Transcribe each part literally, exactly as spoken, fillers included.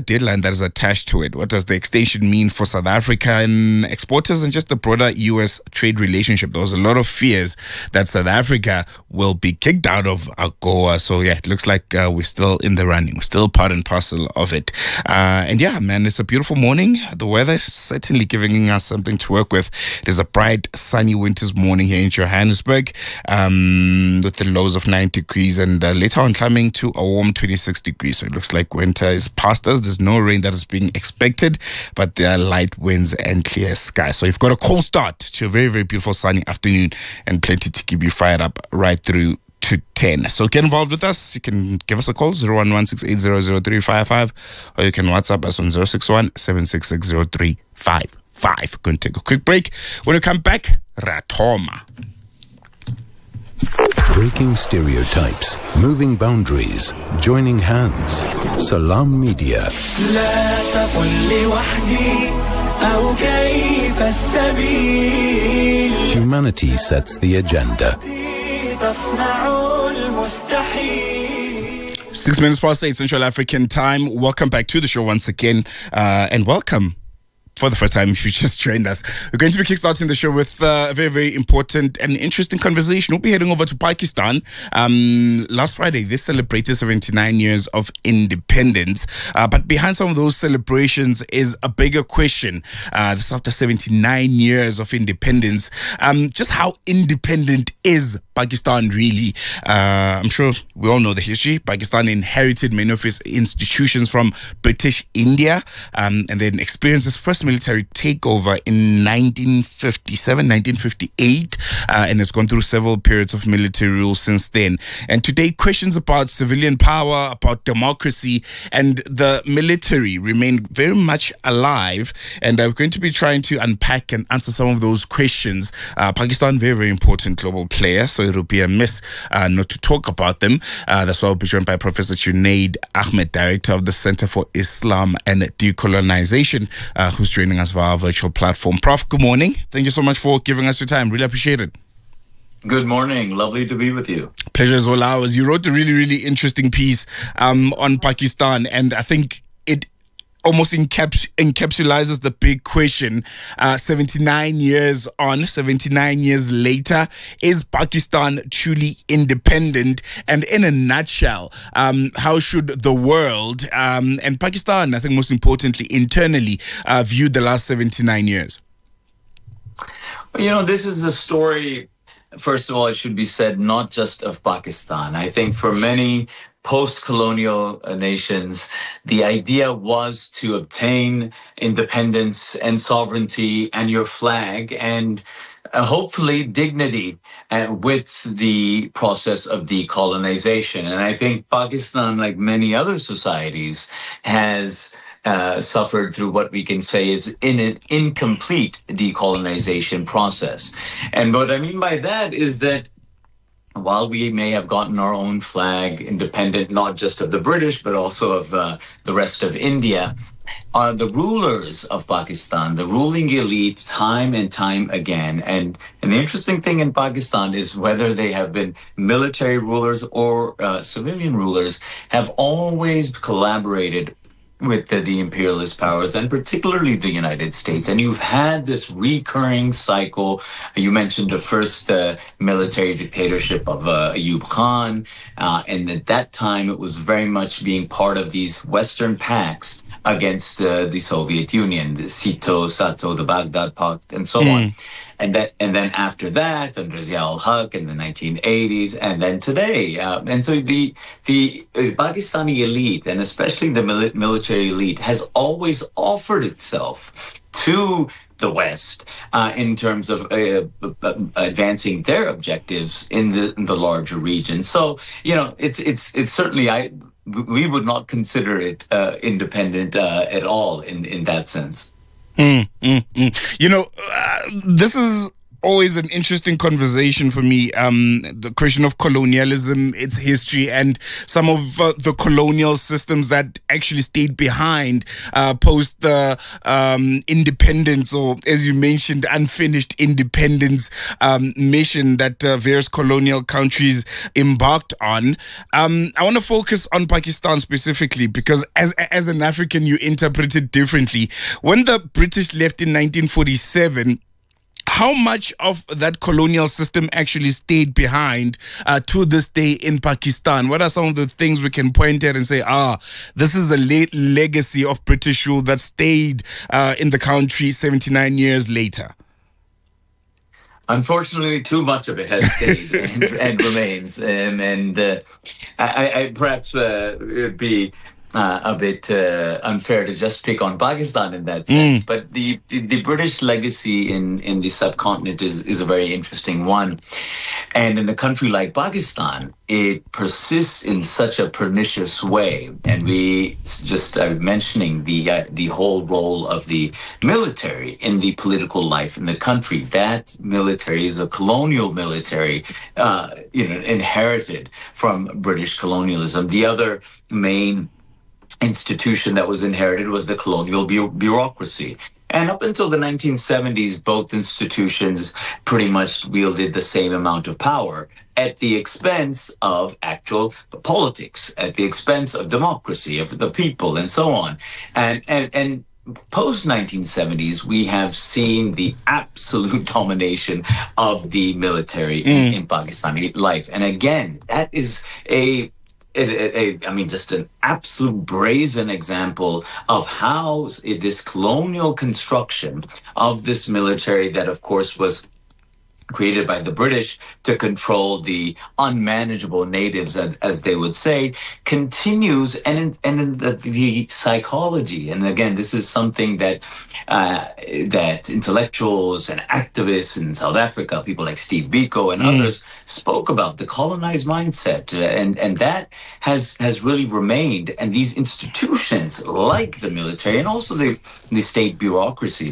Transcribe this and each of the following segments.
deadline that is attached to it? What does the extension mean for South African exporters and just the broader U S trade relationship? There was a lot of fears that South Africa will be kicked out of AGOA. So yeah, it looks like uh, we're still in the running. We're still part and parcel of it. Uh, and yeah, man, it's a beautiful morning. The weather is certainly giving us something to work with. It is a bright, sunny winter's morning here in Johannesburg, um, with the lows of nine degrees and uh, later on climbing to a warm twenty-six degrees. So it looks like winter is past us. There's no rain that is being expected, but there are light winds and clear skies. So you've got a cold start to a very, very beautiful sunny afternoon and plenty to keep you fired up right through to ten. So get involved with us. You can give us a call, zero one one six eight zero zero three five five, or you can WhatsApp us on zero six one seven six six zero three five five. Going to take a quick break. When we come back, Ratoma. Breaking stereotypes, moving boundaries, joining hands. Salam Media. Humanity sets the agenda. Six minutes past eight Central African time. Welcome back to the show once again, uh, and welcome for the first time if you just joined us. We're going to be kickstarting the show with uh, a very, very important and interesting conversation. We'll be heading over to Pakistan. Um, last Friday, they celebrated seventy-nine years of independence. Uh, but behind some of those celebrations is a bigger question. Uh, this after seventy-nine years of independence. Um, just how independent is Pakistan really? Uh, I'm sure we all know the history. Pakistan inherited many of its institutions from British India, um, and then experienced its first military takeover in nineteen fifty-seven, nineteen fifty-eight, uh, and has gone through several periods of military rule since then. And today, questions about civilian power, about democracy, and the military remain very much alive. And I'm going to be trying to unpack and answer some of those questions. Uh, Pakistan, very, very important global player, so it would be a miss uh, not to talk about them. Uh, that's why I'll be joined by Professor Junaid Ahmed, Director of the Center for Islam and Decolonization, uh, who's joining us via our virtual platform. Prof, good morning. Thank you so much for giving us your time. Really appreciate it. Good morning. Lovely to be with you. Pleasure is all ours. You wrote a really, really interesting piece um, on Pakistan, and I think it almost encaps- encapsulates the big question. Uh, seventy-nine years on, seventy-nine years later, is Pakistan truly independent? And in a nutshell, um, how should the world um, and Pakistan, I think most importantly, internally, uh, view the last seventy-nine years? You know, this is the story, first of all, it should be said, not just of Pakistan. I think for many post-colonial nations, the idea was to obtain independence and sovereignty and your flag and uh, hopefully dignity uh, with the process of decolonization. And I think Pakistan, like many other societies, has Uh, suffered through what we can say is in an incomplete decolonization process. And what I mean by that is that while we may have gotten our own flag independent, not just of the British, but also of uh, the rest of India, are the rulers of Pakistan, the ruling elite, time and time again. And, and the interesting thing in Pakistan is whether they have been military rulers or uh, civilian rulers, have always collaborated with the, the imperialist powers, and particularly the United States. And you've had this recurring cycle. You mentioned the first uh, military dictatorship of uh, Ayub Khan, uh, and at that time it was very much being part of these Western pacts against uh, the Soviet Union, the SITO, SATO, the Baghdad Pact, and so mm. on. And that, and then after that, under Zia-ul-Haq in the nineteen eighties, and then today. Uh, and so the the uh, Pakistani elite, and especially the mili- military elite, has always offered itself to the West uh, in terms of uh, uh, advancing their objectives in the in the larger region. So, you know, it's it's it's certainly I. we would not consider it uh, independent uh, at all in, in that sense. Mm, mm, mm. You know, uh, this is always an interesting conversation for me. Um, the question of colonialism, its history, and some of uh, the colonial systems that actually stayed behind uh, post the um, independence, or as you mentioned, unfinished independence um, mission that uh, various colonial countries embarked on. Um, I want to focus on Pakistan specifically because as as an African, you interpret it differently. When the British left in nineteen forty-seven, how much of that colonial system actually stayed behind uh, to this day in Pakistan? What are some of the things we can point at and say, ah, this is a late legacy of British rule that stayed uh, in the country seventy-nine years later? Unfortunately, too much of it has stayed and, and remains. Um, and uh, I, I perhaps uh, it'd be Uh, a bit uh, unfair to just pick on Pakistan in that sense, mm. but the, the the British legacy in in the subcontinent is is a very interesting one, and in a country like Pakistan, it persists in such a pernicious way. And we just are mentioning the uh, the whole role of the military in the political life in the country. That military is a colonial military, uh, you know, inherited from British colonialism. The other main institution that was inherited was the colonial bu- bureaucracy. And up until the nineteen seventies, both institutions pretty much wielded the same amount of power at the expense of actual politics, at the expense of democracy, of the people, and so on. And and and post nineteen seventies, we have seen the absolute domination of the military mm. in, in Pakistani life. And again, that is a A, a, I mean, just an absolute brazen example of how this colonial construction of this military that, of course, was created by the British to control the unmanageable natives, as, as they would say, continues, and in, and in the, the psychology. And again, this is something that uh, that intellectuals and activists in South Africa, people like Steve Biko and mm. others, spoke about, the colonized mindset, uh, and and that has has really remained. And these institutions, like the military and also the the state bureaucracy,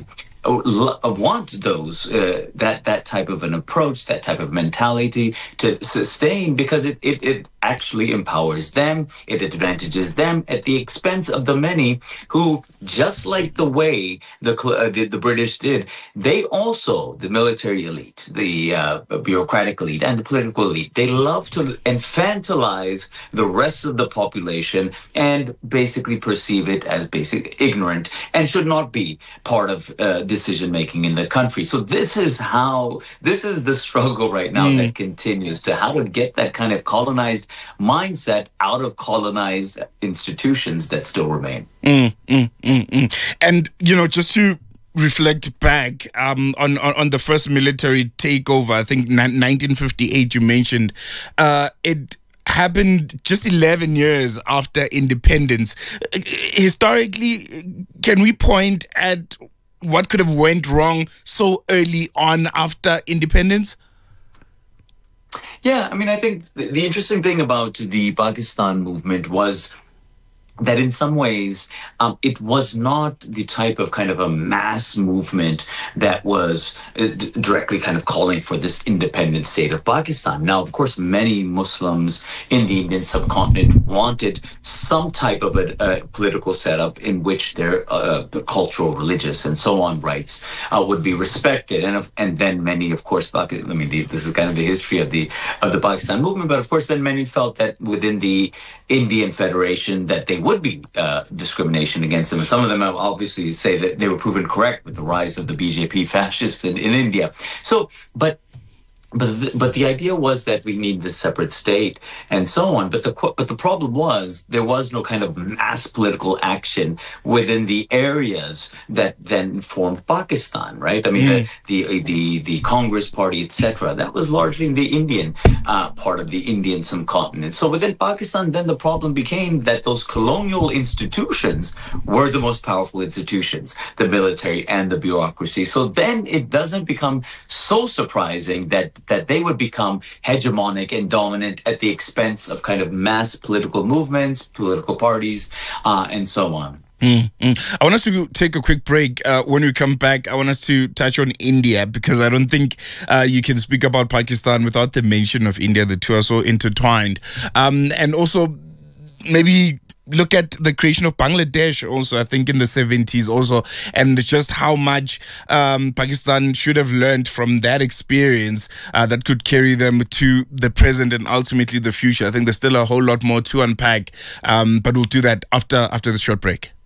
want those uh, that that type of an approach, that type of mentality to sustain, because it, it it actually empowers them, it advantages them at the expense of the many who, just like the way the uh, the, the British did, they also, the military elite, the uh, bureaucratic elite, and the political elite, they love to infantilize the rest of the population and basically perceive it as basic ignorant and should not be part of uh, decision making in the country. So this is how this is the struggle right now mm. that continues, to how to get that kind of colonized mindset out of colonized institutions that still remain. Mm, mm, mm, mm. And, you know, just to reflect back um, on, on on the first military takeover, I think nineteen fifty-eight, you mentioned, uh, it happened just eleven years after independence. Historically, can we point at what could have went wrong so early on after independence? Yeah, I mean, I think the, the interesting thing about the Pakistan movement was that in some ways um, it was not the type of kind of a mass movement that was uh, d- directly kind of calling for this independent state of Pakistan. Now, of course, many Muslims in the Indian subcontinent wanted some type of a, a political setup in which their uh, cultural, religious, and so on rights uh, would be respected. And and then many, of course, Pakistan, I mean, the, this is kind of the history of the of the Pakistan movement. But of course, then many felt that within the Indian Federation that they would be uh, discrimination against them. And some of them have obviously say that they were proven correct with the rise of the B J P fascists in, in India. So, but But the, but the idea was that we need this separate state and so on. But the but the problem was there was no kind of mass political action within the areas that then formed Pakistan, right? I mean, mm. the, the the the Congress Party, et cetera. That was largely in the Indian uh, part of the Indian subcontinent. So within Pakistan, then the problem became that those colonial institutions were the most powerful institutions, the military and the bureaucracy. So then it doesn't become so surprising that that they would become hegemonic and dominant at the expense of kind of mass political movements, political parties, uh, and so on. Mm, mm. I want us to take a quick break. Uh, when we come back, I want us to touch on India, because I don't think uh, you can speak about Pakistan without the mention of India. The two are so intertwined. Um, and also maybe look at the creation of Bangladesh also, I think in the seventies also, and just how much um, Pakistan should have learned from that experience uh, that could carry them to the present and ultimately the future. I think there's still a whole lot more to unpack, um, but we'll do that after after the short break.